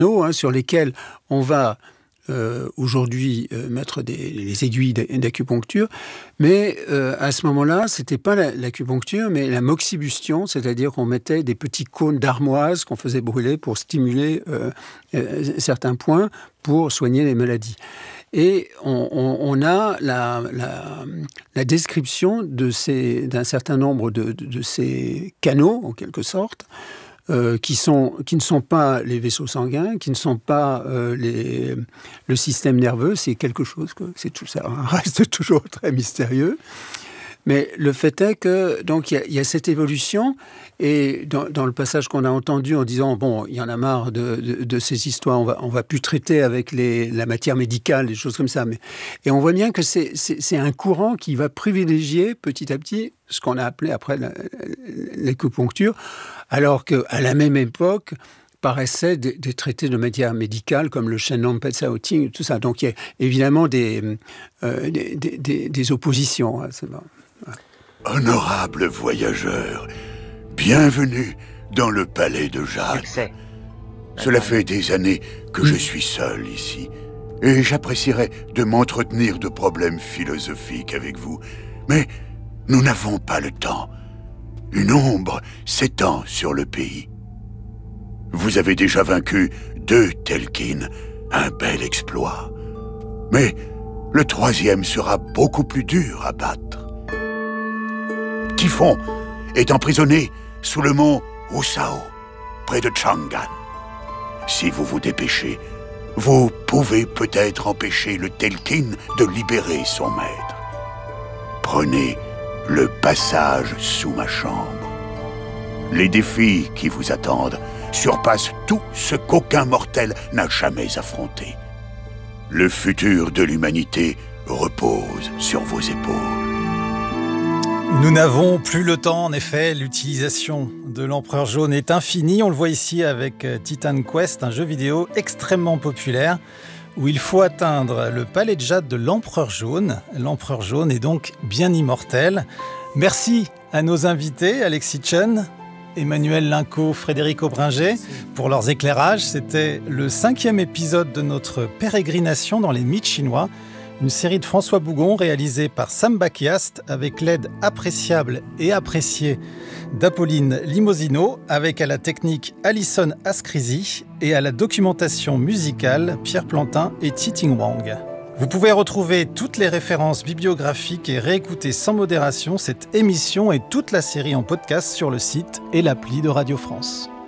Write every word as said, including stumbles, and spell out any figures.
hein, sur lesquels on va euh, aujourd'hui euh, mettre des, les aiguilles d'acupuncture, mais euh, à ce moment-là, c'était pas la, l'acupuncture, mais la moxibustion, c'est-à-dire qu'on mettait des petits cônes d'armoise qu'on faisait brûler pour stimuler euh, euh, certains points pour soigner les maladies. Et on, on, on a la, la, la description de ces, d'un certain nombre de, de, de ces canaux, en quelque sorte, euh, qui, sont, qui ne sont pas les vaisseaux sanguins, qui ne sont pas euh, les, le système nerveux. C'est quelque chose que c'est tout, ça reste toujours très mystérieux. Mais le fait est que donc il y, y a cette évolution, et dans, dans le passage qu'on a entendu en disant bon, il y en a marre de, de, de ces histoires, on va on va plus traiter avec les, la matière médicale, des choses comme ça. Mais et on voit bien que c'est, c'est, c'est un courant qui va privilégier petit à petit ce qu'on a appelé après la, l'acupuncture, alors que à la même époque paraissaient des, des traités de matière médicale comme le Shenlong Petsao Ting, tout ça. Donc il y a évidemment des euh, des, des, des oppositions. Hein, c'est bon. Honorable voyageur, bienvenue dans le palais de Jade. Succès. Cela fait des années que je suis seul ici, et j'apprécierais de m'entretenir de problèmes philosophiques avec vous. Mais nous n'avons pas le temps. Une ombre s'étend sur le pays. Vous avez déjà vaincu deux Telkin, un bel exploit. Mais le troisième sera beaucoup plus dur à battre. Typhon est emprisonné sous le mont Usao, près de Chang'an. Si vous vous dépêchez, vous pouvez peut-être empêcher le Telkin de libérer son maître. Prenez le passage sous ma chambre. Les défis qui vous attendent surpassent tout ce qu'aucun mortel n'a jamais affronté. Le futur de l'humanité repose sur vos épaules. Nous n'avons plus le temps, en effet. L'utilisation de l'Empereur Jaune est infinie. On le voit ici avec Titan Quest, un jeu vidéo extrêmement populaire où il faut atteindre le palais de Jade de l'Empereur Jaune. L'Empereur Jaune est donc bien immortel. Merci à nos invités, Alexis Chen, Emmanuel Linco, Frédéric Aubringer, pour leurs éclairages. C'était le cinquième épisode de notre pérégrination dans les mythes chinois. Une série de François Bougon réalisée par Sam Bakiast avec l'aide appréciable et appréciée d'Apolline Limosino, avec à la technique Alison Ascrisi et à la documentation musicale Pierre Plantin et Titing Wang. Vous pouvez retrouver toutes les références bibliographiques et réécouter sans modération cette émission et toute la série en podcast sur le site et l'appli de Radio France.